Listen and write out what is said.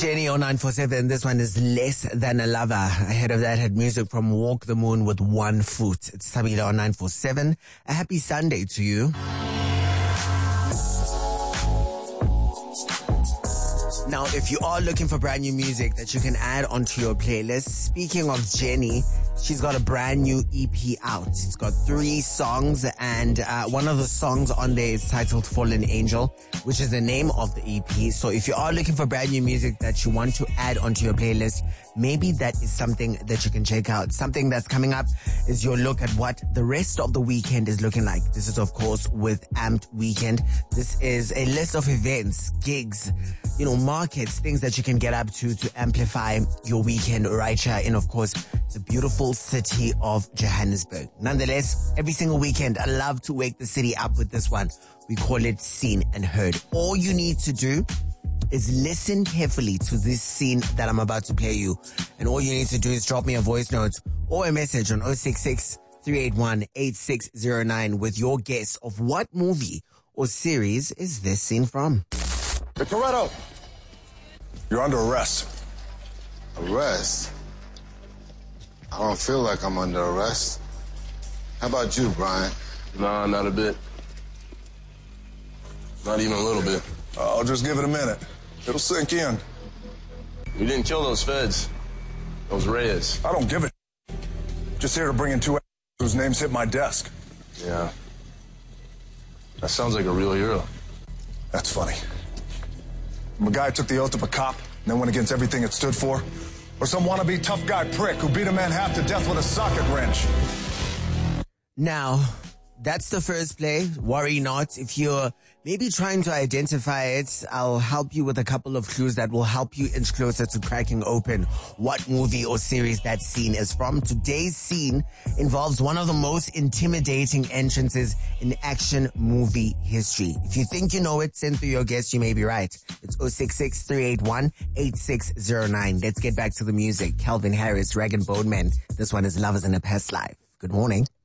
Jenny 0947, this one is Less Than a Lover. Ahead of that had music from Walk the Moon with One Foot. It's Tabila on 947. A happy Sunday to you. Now, if you are looking for brand new music that you can add onto your playlist, speaking of Jenny, she's got a brand new EP out. It's got 3 songs, and one of the songs on there is titled Fallen Angel, which is the name of the EP. So if you are looking for brand new music that you want to add onto your playlist, maybe that is something that you can check out. Something that's coming up is your look at what the rest of the weekend is looking like. This is, of course, with Amped Weekend. This is a list of events, gigs, markets, things that you can get up to amplify your weekend right here in, of course, the beautiful city of Johannesburg. Nonetheless, every single weekend, I love to wake the city up with this one. We call it Seen and Heard. All you need to do is listen carefully to this scene that I'm about to play you. And all you need to do is drop me a voice note or a message on 066-381-8609 with your guess of what movie or series is this scene from. Hey, Toretto, you're under arrest. Arrest? I don't feel like I'm under arrest. How about you, Brian? Nah, not a bit. Not even a little bit. I'll just give it a minute. It'll sink in. We didn't kill those feds. Those Reyes. I don't give a Just here to bring in 2 whose names hit my desk. Yeah. That sounds like a real hero. That's funny. I'm a guy who took the oath of a cop and then went against everything it stood for. Or some wannabe tough guy prick who beat a man half to death with a socket wrench. Now, that's the first play. Worry not. If you're maybe trying to identify it, I'll help you with a couple of clues that will help you inch closer to cracking open what movie or series that scene is from. Today's scene involves one of the most intimidating entrances in action movie history. If you think you know it, send through your guess. You may be right. It's 066-381-8609. Let's get back to the music. Calvin Harris, Rag & Bone Man. This one is Lovers in a Past Life. Good morning.